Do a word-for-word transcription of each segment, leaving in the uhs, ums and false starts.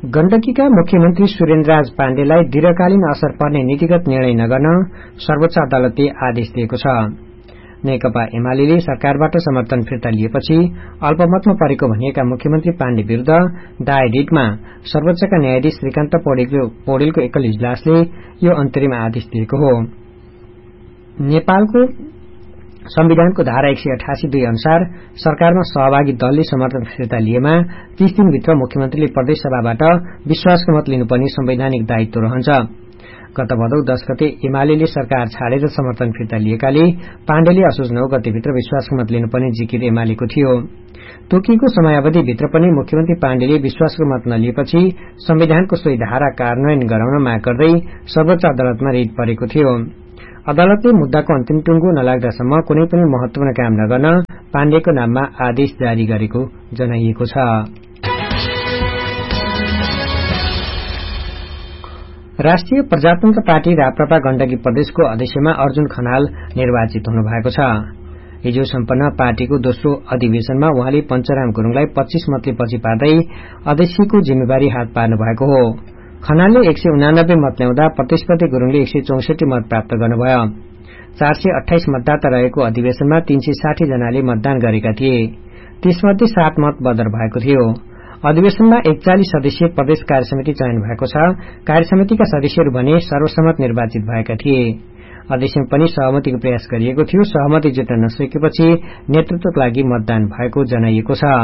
गण्डकीका मुख्यमन्त्री सुरेन्द्रराज पाण्डेलाई दीर्घकालीन असर पर्ने नीतिगत निर्णय नगर्न सर्वोच्च अदालतले आदेश दिएको छ। नेकपा एमाले सरकारबाट समर्थन फिर्ता लिएपछि अल्पमतमा परेको भनिएका मुख्यमन्त्री पाण्डे विरूद्ध दाय रिटमा सर्वोच्चका न्यायाधीश श्रीकान्त पौडेलको एकल इजलासले यो अन्तरिम आदेश दिएको हो। नेपालको संविधानको धारा एक सय अठासी दुई अनुसार सरकारमा सहभागी दलले समर्थन फिर्ता लिएमा तीस दिनभित्र मुख्यमन्त्रीले प्रदेश सभाबाट विश्वासको मत लिनुपर्ने संवैधानिक दायित्व रहन्छ। गत भदौ दस गते एमाले सरकार छाडेर समर्थन फिर्ता लिएकाले पाण्डेले असोज नौ गतेभित्र विश्वासको मत लिनुपर्ने जिकिर एमालेको थियो। तोकिएको समयावधिभित्र पनि मुख्यमन्त्री पाण्डेले विश्वासको मत नलिएपछि संविधानको सोही धारा कार्यान्वयन गराउन माग गर्दै सर्वोच्च अदालतमा रिट परेको थियो। अदालतले मुद्दाको अन्तिम टुंगो नलाग्दासम्म कुनै पनि महत्वपूर्ण काम नगर्न पाण्डेको नाममा आदेश जारी गरेको जनाइएको छ। राष्ट्रिय प्रजातन्त्र पार्टी राप्रपा गण्डकी प्रदेशको अध्यक्षमा अर्जुन खनाल निर्वाचित हुनुभएको छ। हिजो सम्पन्न पार्टीको दोस्रो अधिवेशनमा उहाँले पञ्चराम गुरूङलाई पच्चीस मतले पछि पार्दै अध्यक्षको जिम्मेवारी हात पार्नु भएको हो। खनालले एक सय उनानब्बे मत ल्याउँदा प्रतिस्पर्धी गुरूङले एक सय चौसठी मत प्राप्त गर्नुभयो। चार सय अठाइस मतदाता रहेको अधिवेशनमा तीन सय साठी जनाले मतदान गरेका थिए। त्यसमध्ये सात मत बदर भएको थियो। अधिवेशनमा एकचालिस सदस्यीय प्रदेश कार्यसमिति चयन भएको छ। कार्यसमितिका सदस्यहरू भने सर्वसम्मत निर्वाचित भएका थिए। अध्यक्षमा पनि सहमतिको प्रयास गरिएको थियो। सहमति जुट्न नसकेपछि नेतृत्वका लागि मतदान भएको जनाइएको छ।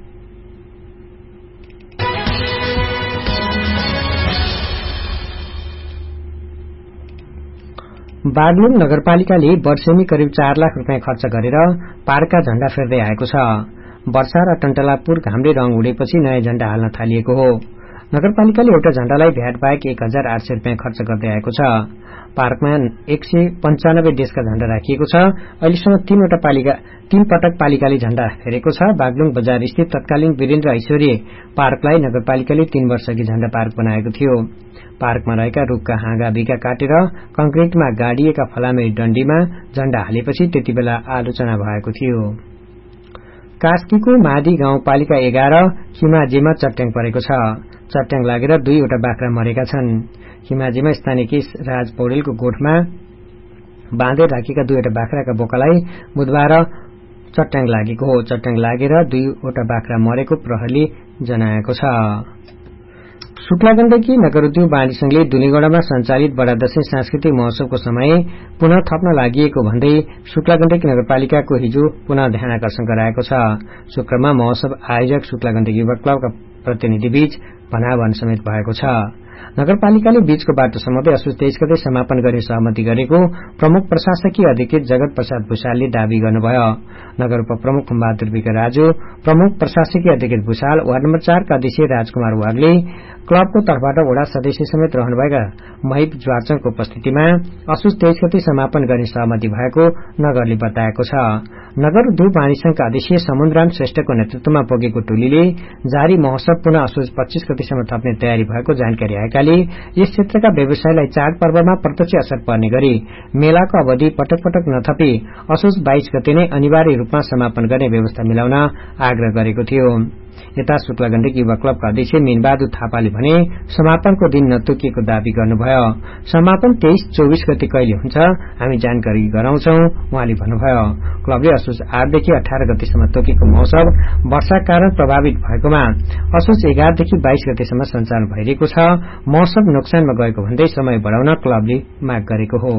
बागलुङ नगरपालिकाले वर्षेनी करिब चार लाख रूपियाँ खर्च गरेर पार्कका झण्डा फेर्दै आएको छ। वर्षा र टन्टलापुर घामले रंग उडेपछि नयाँ झण्डा हाल्न थालिएको हो। नगरपालिकाले एउटा झण्डालाई भ्याट बाहेक एक हजार आठ सय रूपियाँ खर्च गर्दै आएको छ। पार्कमा एक सय पञ्चानब्बे देशका झण्डा राखिएको छ। अहिलेसम्म तीनवटा पालिका तीन पटक पालिकाले झण्डा फेरेको छ। बागलुङ बजार स्थित तत्कालीन वीरेन्द्र ऐश्वर्य पार्कलाई नगरपालिकाले तीन वर्षअघि झण्डा पार्क बनाएको थियो। पार्कमा रहेका रूखका हाँगा बिगा काटेर कंक्रिटमा गाडिएका फलामे डण्डीमा झण्डा हालेपछि त्यतिबेला आलोचना भएको थियो। कास्कीको मादी गाउँपालिका एघार हिमाजेमा चट्याङ परेको छ। चट्याङ लागेर दुईवटा बाख्रा मरेका छन्। हिमाजेमा स्थानीय केस राज पौडेलको गोठमा बाँधेर राखेका दुईवटा बाख्राका बोकालाई बुधबार चट्याङ लागेको हो। चट्याङ लागेर दुईवटा बाख्रा मरेको प्रहरीले जनाएको छ। शुक्ला गण्डकी नगर उद्योग वाणिज्य संघले दुलीगढ़मा संचालित बडा दशैं सांस्कृतिक महोत्सवको समय पुनः थप्न लागि भन्दै शुक्ला गण्डकी नगरपालिकाको हिजो पुनः ध्यानाकर्षण गराएको छ। शुक्रमा महोत्सव आयोजक शुक्ला गण्डकी युवा क्लबका प्रतिनिधि बीच भनाभन समेत भएको छ। नगरपालिकाले बीचको बाटो समाउँदै असोज तेइस गते समापन गर्ने सहमति गरेको प्रमुख प्रशासकीय अधिकृत जगत प्रसाद भूषालले दावी गर्नुभयो। नगर उपप्रमुख खुम्बहादुर विक राजु, प्रमुख प्रशासकीय अधिकृत भूषाल, वार्ड नम्बर चार का अध्यक्ष राजकुमार वागले, क्लबको तर्फबाट वडा सदस्य समेत रहनुभएका महिप ज्वार्चङको उपस्थितिमा असोज तेइस गते समापन गर्ने सहमति भएको नगरले बताएको छ। नगर उद्योग वाणिज्य संघका अध्यक्ष समुद्रराम श्रेष्ठको नेतृत्वमा पुगेको टोलीले जारी महोत्सव पुनः असोज पच्चीस गतेसम्म थप्ने तयारी भएको जानकारी आएकाले यस क्षेत्रका व्यवसायलाई चाडपर्वमा प्रत्यक्ष असर पर्ने गरी मेलाको अवधि पटक पटक नथपी असोज बाइस गते नै अनिवार्य रूपमा समापन गर्ने व्यवस्था मिलाउन आग्रह गरेको थियो। यता शुक्ला गण्डकी युवा क्लबका अध्यक्ष मीनबहादुर थापाले भने समापनको दिन नतोकिएको दावी गर्नुभयो। समापन तेइस चौबीस गते कहिले हुन्छ हामी जानकारी गराउँछौ उहाँले भन्नुभयो। क्लबले असोज आठदेखि अठार गतेसम्म तोकेको महोत्सव वर्षाका कारण प्रभावित भएकोमा असोज एघारदेखि बाइस गतेसम्म सञ्चालन भइरहेको छ। महोत्सव नोक्सानमा गएको भन्दै समय बढाउन क्लबले माग गरेको हो।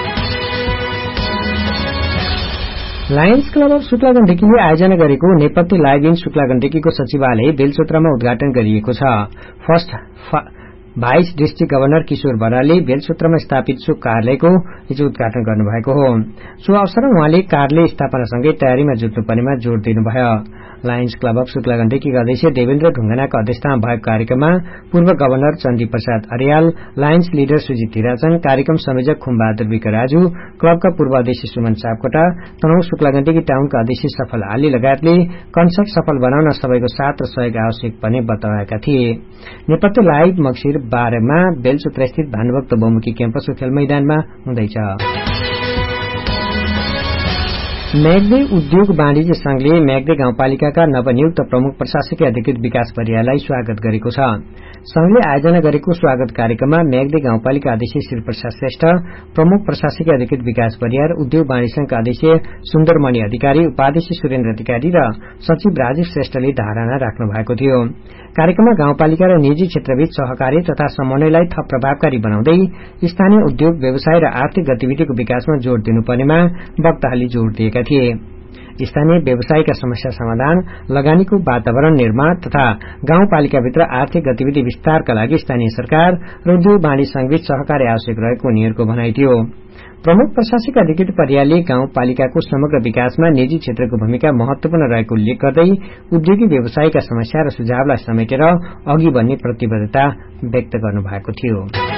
लायन्स क्लब अफ शुक्ला गण्डकीले आयोजना गरेको नेपथ्य लाइभ इन शुक्ला गण्डकीको सचिवालय बेलचोत्रामा उद्घाटन गरिएको छ। फर्स्ट भाइस डिस्ट्रिक्ट गवर्नर किशोर बरालले बेलचोत्रामा स्थापित सो कार्यालयको हिजो उद्घाटन गर्नुभएको हो। सो अवसरमा उहाँले कार्यालय स्थापनासँगै तयारीमा जुट्नुपर्नेमा जोड़ दिनुभयो। लायन्स क्लब अफ शुक्ला गण्डकीका अध्यक्ष देवेन्द्र ढुंगनाका अध्यक्षतामा भएको कार्यक्रममा पूर्व governor Chandi Prasad Aryal, Lions leader Sujit हिराचन, कार्यक्रम संयोजक खुम्बहादुर विक राजु, क्लबका पूर्व अध्यक्ष सुमन सापकोटा, तनहुँ शुक्ला गण्डकी टाउनका अध्यक्ष सफल आली लगायतले कन्सर्ट सफल बनाउन सबैको साथ र सहयोग आवश्यक पर्ने बताएका थिए। नेपथ्य लाइभ मक्सिर बाह्रमा बेलचोत्रा स्थित भानुभक्त बहुमुखी क्याम्पसको खेल मैदानमा हुँदैछ। म्याग्दी उद्योग वाणिज्य संघले म्याग्दी गाउँपालिकाका नवनियुक्त प्रमुख प्रशासकीय अधिकृत विकास परियारलाई स्वागत गरेको छ। संघले आयोजना गरेको स्वागत कार्यक्रममा म्याग्दी गाउँपालिका अध्यक्ष श्री प्रसाद श्रेष्ठ, प्रमुख प्रशासकीय अधिकृत विकास परियार, उद्योग वाणिज्य संघका अध्यक्ष सुन्दरमणि अधिकारी, उपाध्यक्ष सुरेन्द्र अधिकारी र सचिव राजीव श्रेष्ठले धारणा राख्नु भएको थियो। कार्यक्रममा गाउँपालिका र निजी क्षेत्रबीच सहकारी तथा समन्वयलाई थप प्रभावकारी बनाउँदै स्थानीय उद्योग व्यवसाय र आर्थिक गतिविधिको विकासमा जोड़ दिनुपर्नेमा वक्ताहरूले जोड़ दिएका थिए। स्थानीय व्यवसायका समस्या समाधान, लगानीको वातावरण निर्माण तथा गाउँपालिकाभित्र आर्थिक गतिविधि विस्तारका लागि स्थानीय सरकार र उद्योग वाणिज्य संघबीच सहकारी आवश्यक रहेको उनीहरूको भनाइ थियो। प्रमुख प्रशासकीय अधिकृत परियारले गाउँपालिकाको समग्र विकासमा निजी क्षेत्रको भूमिका महत्वपूर्ण रहेको उल्लेख गर्दै उद्योगी व्यवसायका समस्या र सुझावलाई समेटेर अघि बढ्ने प्रतिबद्धता व्यक्त गर्नुभएको थियो।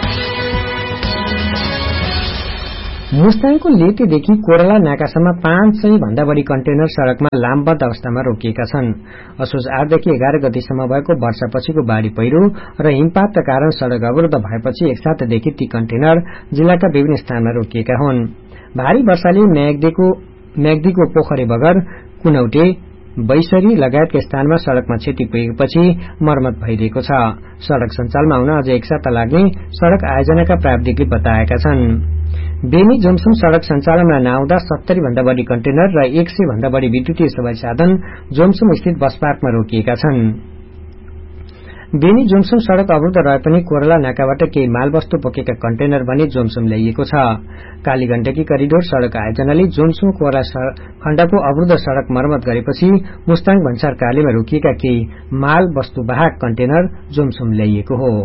मुस्ताङको लेतेदेखि कोरला नाकासम्म पाँच सय भन्दा बढ़ी कन्टेनर सड़कमा लामबद्ध अवस्थामा रोकिएका छन्। असोज आठदेखि एघार गतिसम्म भएको वर्षापछिको बाढ़ी पहिरो र हिमपातका कारण सड़क अवरुद्ध भएपछि एकसाथदेखि ती कन्टेनर जिल्लाका विभिन्न स्थानमा रोकिएका हुन्। भारी वर्षाले म्याग्दीको म्याग्दीको पोखरे बगर, कुनौटे, बैसरी लगायतका स्थानमा सड़कमा क्षति पुगेपछि मर्मत भइरहेको छ। सड़क सञ्चालनमा हुन अझै एक साता लाग्ने सड़क आयोजनाका प्राविधिकले बताएका छन्। बेनी जोमसुम सड़क सञ्चालनमा नआउँदा सत्तरी भन्दा बढ़ी कन्टेनर र एक सय भन्दा बढ़ी विद्युतीय सवारी साधन जोमसुम स्थित बस पार्कमा रोकिएका छन्। बेनी जोमसुम सड़क अवरुद्ध रहे पनि कोरला नाकाबाट केही मालवस्तु बोकेका कन्टेनर भने जोमसुम ल्याइएको छ। कालीगण्डकी करिडोर सड़क आयोजनाले जोमसुम कोरला खण्डको अवरुद्ध सड़क मर्मत गरेपछि मुस्ताङ भन्सार कालीमा रोकिएका केही माल वस्तुवाहक कन्टेनर जोमसुम ल्याइएको हो।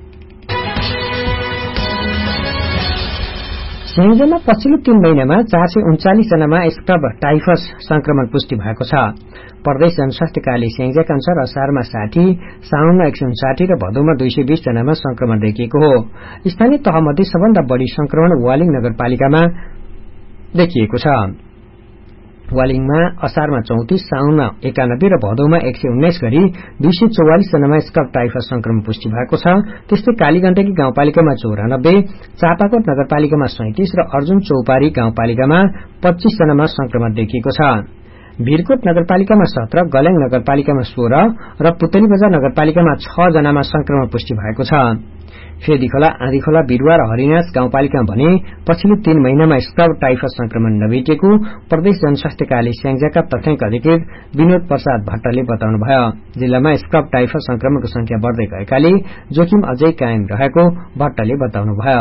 स्याङ्जामा पछिल्लो तीन महिनामा चार सय उन्चालिस जनामा स्क्रब टाइफस संक्रमण पुष्टि भएको छ। प्रदेश जनस्वास्थ्य कार्यालय स्याङ्जाका अनुसार असारमा साठी, साउनमा एक सय उन्साठी र भदौमा दुई सय बीस जनामा संक्रमण देखिएको हो। स्थानीय तहमध्ये सबभन्दा बढ़ी संक्रमण वालिङ नगरपालिकामा देखिएको छ। वालिङमा असारमा चौतिस, साउनमा एकानब्बे र भदौमा एक सय उन्नाइस गरी दुई सय चौवालिस जनामा स्क्रब टाइफस संक्रमण पुष्टि भएको छ। त्यस्तै कालीगण्डकी गाउँपालिकामा चौरानब्बे, चापाकोट नगरपालिकामा सैंतिस र अर्जुन चौपारी गाउँपालिकामा पच्चीस जनामा संक्रमण देखिएको छ। भीरकोट नगरपालिकामा सत्र, गल्याङ नगरपालिकामा सोह्र र पुतली बजार नगरपालिकामा छ जनामा संक्रमण पुष्टि भएको छ। फेदीखोला, आँधीखोला, बिरुवा र हरिनाथ गाउँपालिकामा भने पछिल्लो तीन महिनामा स्क्रब टाइफस संक्रमण नभेटिएको प्रदेश जनस्वास्थ्य कार्यालय स्याङ्जाका तथ्याङ्क अधिकृत विनोद प्रसाद भट्टले बताउनुभयो। जिल्लामा स्क्रब टाइफस संक्रमणको संख्या बढ़दै गएकाले जोखिम अझै कायम रहेको भट्टले बताउनुभयो।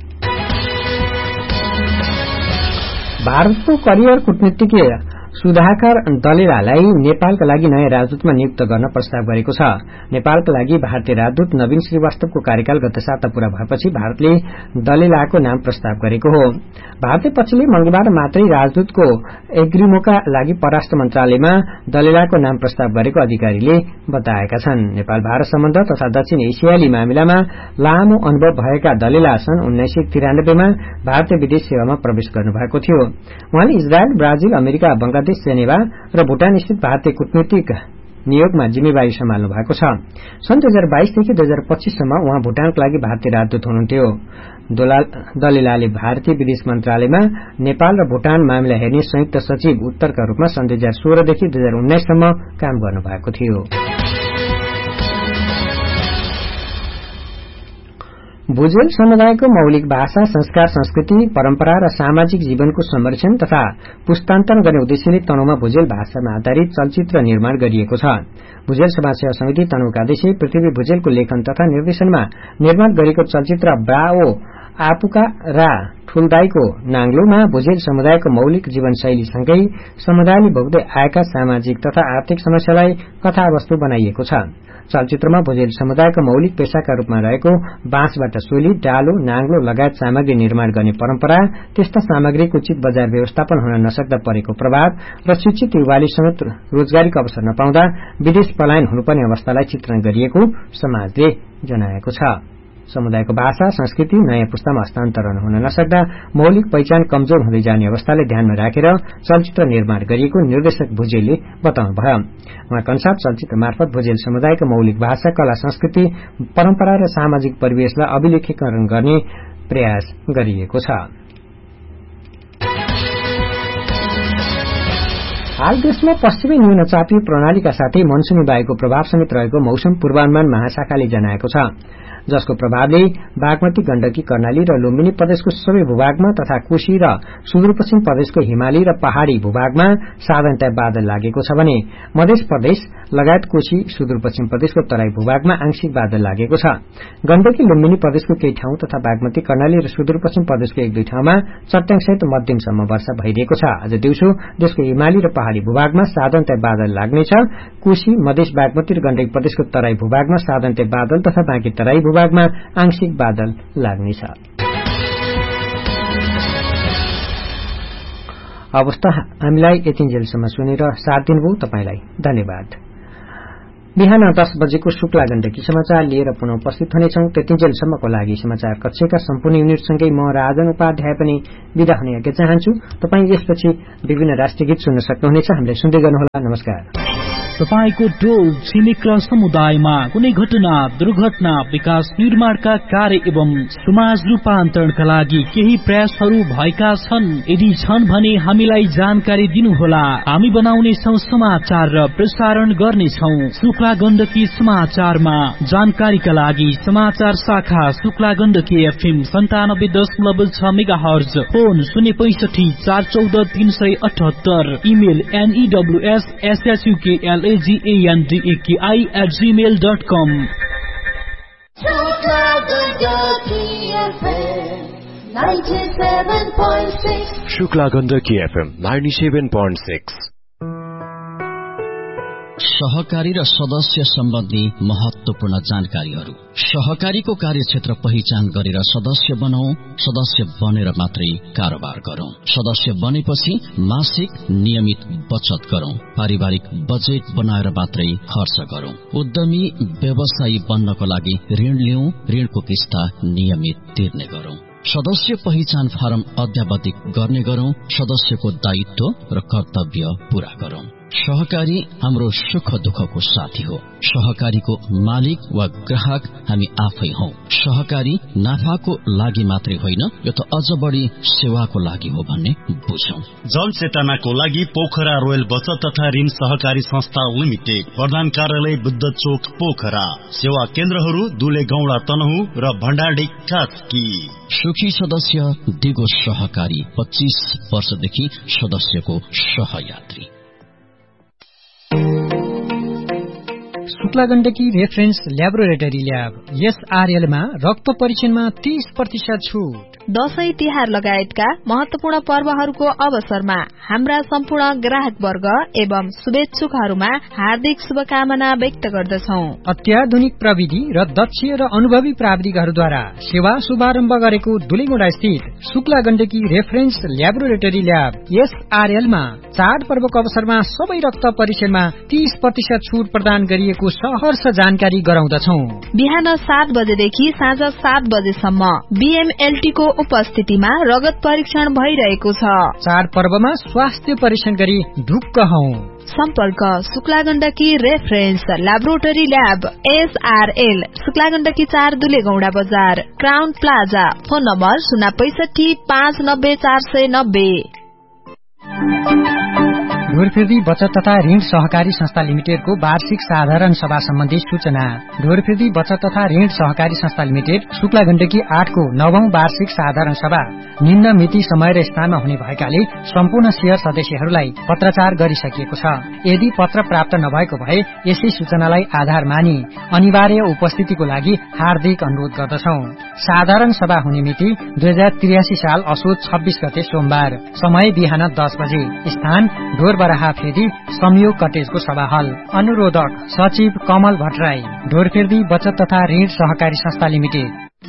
भारतको करियर कूटनीतिज्ञ सुधाकर दलेलालाई नेपालका लागि नयाँ राजदूतमा नियुक्त गर्न प्रस्ताव गरेको छ। नेपालका लागि भारतीय राजदूत नवीन श्रीवास्तवको कार्यकाल गत साता पूरा भएपछि भारतले दलेलाको नाम प्रस्ताव गरेको हो। भारतीय पक्षले मंगलबार मात्रै राजदूतको एग्रीमोका लागि परराष्ट्र मन्त्रालयमा दलेलाको नाम प्रस्ताव गरेको अधिकारीले बताएका छन्। नेपाल भारत सम्बन्ध तथा दक्षिण एसियाली मामिलामा लामो अनुभव भएका दलेला सन् उन्नाइस सय तिरानब्बेमा भारतीय विदेश सेवामा प्रवेश गर्नुभएको थियो। उहाँले Israel, Brazil, America, Bangladesh, Geneva र भूटान स्थित भारतीय कूटनीतिक नियोगमा जिम्मेवारी सम्हाल्नु भएको छ। सन् दुई हजार बाइसदेखि दुई हजार पच्चीससम्म उहाँ भूटानको लागि भारतीय राजदूत हुनुहुन्थ्यो। दलेलाले भारतीय विदेश मन्त्रालयमा नेपाल र भूटान मामिला हेर्ने संयुक्त सचिव उत्तरका रूपमा सन् दुई हजार सोह्रदेखि दुई हजार उन्नाइससम्म काम गर्नुभएको थियो। भुजेल समुदायको मौलिक भाषा, संस्कार, संस्कृति, परम्परा र सामाजिक जीवनको संरक्षण तथा पुस्तान्तरण गर्ने उद्देश्यले तनहुमा भुजेल भाषामा आधारित चलचित्र निर्माण गरिएको छ। भुजेल समाजसेवा समिति तनहुका अध्यक्ष पृथ्वी भुजेलको लेखन तथा निर्देशनमा निर्माण गरिएको चलचित्र ब्राओ आपुका रा ठुलदाईको नाङ्लोमा भुजेल समुदायको मौलिक जीवनशैलीसँगै समुदायले भोग्दै आएका सामाजिक तथा आर्थिक समस्यालाई कथावस्तु बनाइएको छ। चलचित्रमा भुजेल समुदायको मौलिक पेशाका रूपमा रहेको बाँसबाट सोली, डालो, नाङ्लो लगायत सामग्री निर्माण गर्ने परम्परा, त्यस्ता सामग्रीको उचित बजार व्यवस्थापन हुन नसक्दा परेको प्रभाव र शिक्षित युवाले समेत रोजगारीको अवसर नपाउँदा विदेश पलायन हुनुपर्ने अवस्थालाई चित्रण गरिएको समाजले जनाएको छ। समुदायको भाषा, संस्कृति नयाँ पुस्तामा हस्तान्तरण हुन नसक्दा मौलिक पहिचान कमजोर हुँदै जाने अवस्थालाई ध्यानमा राखेर चलचित्र निर्माण गरिएको निर्देशक भुजेलले बताउनुभयो। उहाँका अनुसार चलचित्र मार्फत भुजेल समुदायको मौलिक भाषा, कला, संस्कृति, परम्परा र सामाजिक परिवेशलाई अभिलेखीकरण गर्ने प्रयास गरिएको छ। हाल देशमा पश्चिमी न्यूनचापीय प्रणालीका साथै मनसुनी वायुको प्रभाव समेत रहेको मौसम पूर्वानुमान महाशाखाले जनाएको छ, जसको प्रभावले बागमती, गण्डकी, कर्णाली र लुम्बिनी प्रदेशको सबै भूभागमा तथा कोशी र सुदूरपश्चिम प्रदेशको हिमाली र पहाड़ी भूभागमा साधारणतया बादल लागेको छ भने मध्य प्रदेश लगायत कोशी, सुदूरपश्चिम प्रदेशको तराई भूभागमा आंशिक बादल लागेको छ। गण्डकी, लुम्बिनी प्रदेशको केही ठाउँ तथा बागमती, कर्णाली र सुदूरपश्चिम प्रदेशको एक दुई ठाउँमा चट्याङसहित मध्यमसम्म वर्षा भइरहेको छ। आज दिउँसो देशको हिमाली र पहाड़ी भूभागमा साधारणतया बादल लाग्नेछ। कोशी, मधेस, बागमती र गण्डकी प्रदेशको तराई भूभागमा साधारणतया बादल तथा बाँकी तराई भूभागमा आंशिक बादल लाग्नेछ। अवस्था हामीलाई यतिन्जेलसम्म सुनेर साथ दिनुभयो तपाईलाई धन्यवाद। बिहान दस बजेको शुक्ला गण्डकी समाचार लिएर पुनः उपस्थित हुनेछौं। त्यतिन्जेलसम्मको लागि समाचार कक्षका सम्पूर्ण युनिटसँगै म राजन उपाध्याय पनि विदा हुने आज्ञा चाहन्छु। तपाई यसपछि विभिन्न राष्ट्रिय गीत सुन्न सक्नुहुनेछ। हामीलाई सुन्दै गर्नुहोला। नमस्कार। तपाईको टोल छिमेक र समुदायमा कुनै घटना, दुर्घटना, विकास निर्माणका कार्य एवं समाज रूपान्तरणका लागि केही प्रयासहरू भएका छन्? यदि छन् भने हामीलाई जानकारी दिनुहोला। हामी बनाउनेछौं समाचार र प्रसारण गर्नेछौं शुक्ला गण्डकी समाचारमा। जानकारीका लागि समाचार शाखा शुक्ला गण्डकी एफएम सन्तानब्बे दशमलव छ मेगा हर्ज, फोन शून्य पैंसठी चार चौध तीन सय अठहत्तर, email एनईडब्ल्यूएस एसएसयूकेएल G-A-N-D-A-K-I at gmail dot com. Shukla Gandaki F M ninety-seven point six. सहकारी र सदस्य सम्बन्धी महत्वपूर्ण जानकारीहरू। सहकारीको कार्यक्षेत्र पहिचान गरेर सदस्य बनाऊ। सदस्य बनेर मात्रै कारोबार गरौं। सदस्य बनेपछि मासिक नियमित बचत गरौं। पारिवारिक बजेट बनाएर मात्रै खर्च गरौं। उद्यमी व्यवसायी बन्नको लागि ऋण लिऊ। ऋणको किस्ता नियमित तिर्ने गरौं। सदस्य पहिचान फारम अध्यावधिक गर्ने गरौं। सदस्यको दायित्व र कर्तव्य पूरा गरौं। सहकारी हाम्रो सुख दुःखको साथी हो। सहकारीको मालिक वा ग्राहक हामी आफै हौ। सहकारी नाफाको लागि मात्रै होइन, यो त अझ बढी सेवाको लागि हो भन्ने बुझौं। जनचेतनाको लागि पोखरा रोयल बचत तथा ऋण सहकारी संस्था लिमिटेड, प्रधान कार्यालय बुद्ध चोक पोखरा। सेवा केन्द्रहरू दुले गौडा तनहु र भण्डारडी कास्की। सुखी सदस्य दिगो सहकारी, पच्चीस वर्षदेखि सदस्यको सहयात्री। Shukla Gandaki reference laboratory lab SRL मा रक्त परीक्षणमा तीस प्रतिशत छुट। दशैं तिहार लगायतका महत्वपूर्ण पर्वहरूको अवसरमा हाम्रा सम्पूर्ण ग्राहक वर्ग एवं शुभेच्छुकहरूमा हार्दिक शुभकामना व्यक्त गर्दछौं। अत्याधुनिक प्रविधि र दक्ष र अनुभवी प्राविधिकहरूद्वारा सेवा शुभारम्भ गरेको दुलेगुडा स्थित Shukla Gandaki reference laboratory lab SRL मा चाड पर्वको अवसरमा सबै रक्त परीक्षणमा तीस प्रतिशत छुट प्रदान गरिएको सहर्ष जानकारी गराउँदछौ। बिहान सात बजेदेखि साँझ सात बजेसम्म बीएमएलटी को उपस्थितिमा रगत परीक्षण भइरहेको छ। चाड पर्वमा स्वास्थ्य परीक्षण गरी ढुक्क हौ। सम्पर्क Shukla Gandaki reference laboratory lab SRL, Shukla Gandaki चार दुलेगौडा बजार, क्राउन प्लाजा। फोन नम्बर शून्य पैंसठी पाँच नब्बे चार सय नब्बे। ढोरफिर्दी बचत तथा ऋण सहकारी संस्था लिमिटेडको वार्षिक साधारण सभा सम्बन्धी सूचना। ढोरफिर्दी बचत तथा ऋण सहकारी संस्था लिमिटेड शुक्ला गण्डकी आठको नवौं वार्षिक साधारण सभा निम्न मिति, समय र स्थानमा हुने भएकाले सम्पूर्ण शेयर सदस्यहरूलाई पत्राचार गरिसकिएको छ। यदि पत्र प्राप्त नभएको भए यसै सूचनालाई आधार मानी अनिवार्य उपस्थितिको लागि हार्दिक अनुरोध गर्दछौ। साधारण सभा हुने मिति दुई हजार त्रियासी साल असोज छब्बीस गते सोमबार। समय बिहान दस बजे। स्थान ढोर बराहा फेदी संयोग कटेजको सभा हल। अनुरोधक सचिव कमल भट्टराई, ढोरफिर्दी बचत तथा ऋण सहकारी संस्था लिमिटेड।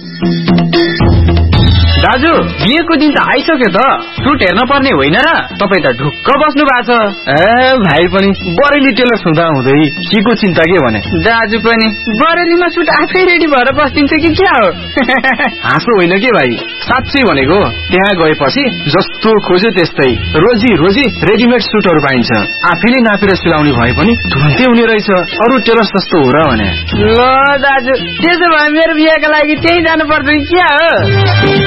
दाजु, बिहेको दिन त आइसक्यो त, सुट हेर्न पर्ने होइन र? तपाईँ त ढुक्क बस्नु भएको छ। ए भाइ पनि बरेली टेलर हुँदा हुँदै केको चिन्ता के भने? दाजु पनि बरेलीमा सुट आफै रेडी भएर बस्दिन्छ कि क्या हो? हाँसो होइन के भाइ, साँच्चै भनेको। त्यहाँ गएपछि जस्तो खोज्यो त्यस्तै रोजी रोजी रेडिमेड सुटहरू पाइन्छ। आफैले नापेर सिलाउने भए पनि तुरन्तै हुने रहेछ। अरू टेलर जस्तो हो र भने? ल दाजु, त्यसो भए मेरो बिहेको लागि त्यही जानु पर्छ कि क्या हो?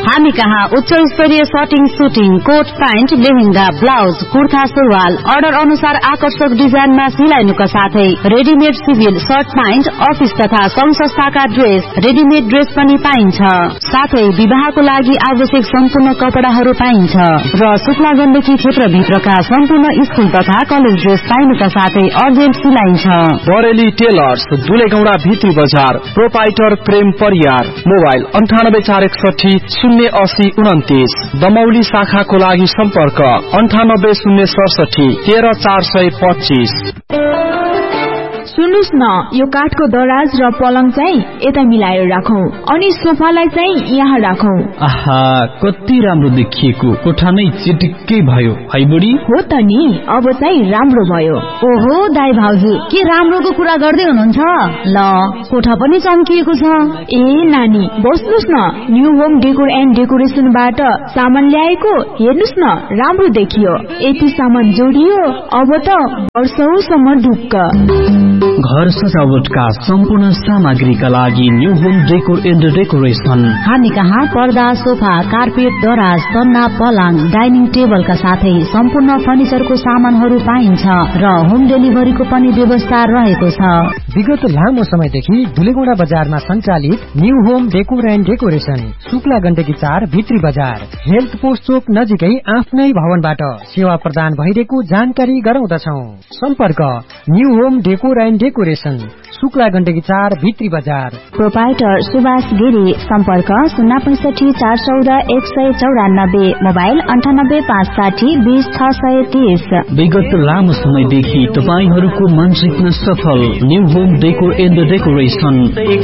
हामी कहाँ उच्च स्तरीय shirting, shooting, coat pant, lehenga, blouse, kurta, सुरुवाल अर्डर अनुसार आकर्षक डिजाइनमा सिलाइनुका साथै readymade civil short pant, office तथा संघ संस्थाका ड्रेस, रेडिमेड ड्रेस पनि पाइन्छ। साथै विवाहको लागि आवश्यक सम्पूर्ण कपडाहरू पाइन्छ र शुक्ला गण्डकी क्षेत्रभित्रका सम्पूर्ण स्कूल तथा कलेज ड्रेस पाइनुका साथै अर्जेन्ट सिलाइन्छ। बरेली टेलर्स, दुलेगौडा भित्री बजार, प्रोपाइटर प्रेम परियार, मोबाइल अन्ठानब्बे चार एकसठी शून्य अस्सी उन्तिस। दमौली शाखाको लागि सम्पर्क अन्ठानब्बे शून्य सडसठी तेह्र चार सय पच्चीस। सुन्नुस् न, यो काठको दराज र पलङ चाहिँ यता मिलाएर राखौं अनि सोफालाई चाहिँ यहाँ राखौं। आहा, कति राम्रो देखिएको, कोठा नै चिटिक्कै भयो है बुढी। हो त नि, अब चाहिँ राम्रो भयो। ओहो दाइ भाउजू, के राम्रोको कुरा गर्दै हुनुहुन्छ? ल, कोठा पनि चम्किएको छ। ए नानी, बस्नुस् न, न्यू होम डेकोर एन्ड डेकोरेसनबाट सामान ल्याएको, हेर्नुस् न, राम्रो देखियो। यति सामान जोडियो, अब त वर्षौसम्म ढुक्क। घर सजावटका सम्पूर्ण सामग्रीका लागि new home decor and decoration. हामी कहाँ पर्दा, सोफा, कार्पेट, दराज, तन्ना, पलङ, डाइनिङ टेबलका साथै सम्पूर्ण फर्निचरको सामानहरू पाइन्छ र होम डेलिभरीको पनि व्यवस्था रहेको छ। विगत लामो समयदेखि दुलेगौडा बजारमा सञ्चालित new home decor and decoration, Shukla Gandaki चार भित्री बजार, हेल्थ पोस्ट चोक नजिकै आफ्नै भवनबाट सेवा प्रदान भइरहेको जानकारी गराउँदछौ। सम्पर्क new home decor and decoration, Shukla Gandaki चार भित्री बजार। प्रोपाइटर सुभाष गिरी, सम्पर्क शून्य पैंसठी चार चौध एक सय चौरानब्बे, मोबाइल अन्ठानब्बे पाँच साठी बीस छ सय तीस। विगत लामो समयदेखि तपाईहरूको मन जित्न सफल new home decor and decoration